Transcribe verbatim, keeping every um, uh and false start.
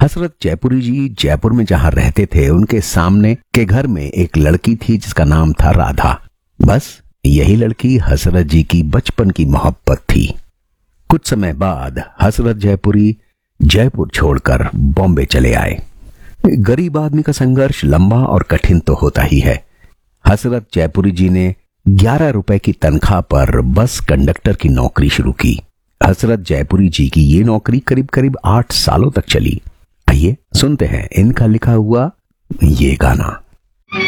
हसरत जयपुरी जी जयपुर में जहां रहते थे, उनके सामने के घर में एक लड़की थी जिसका नाम था राधा। बस यही लड़की हसरत जी की बचपन की मोहब्बत थी। कुछ समय बाद हसरत जयपुरी जयपुर छोड़कर बॉम्बे चले आए। गरीब आदमी का संघर्ष लंबा और कठिन तो होता ही है। हसरत जयपुरी जी ने ग्यारह रुपए की तनख्वाह पर बस कंडक्टर की नौकरी शुरू की। हसरत जयपुरी जी की ये नौकरी करीब करीब आठ सालों तक चली। आइए सुनते हैं इनका लिखा हुआ ये गाना।